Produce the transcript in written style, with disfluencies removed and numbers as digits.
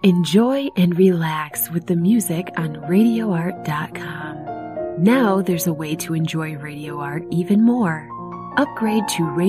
Enjoy and relax with the music on RadioArt.com. Now there's a way to enjoy Radio Art even more. Upgrade to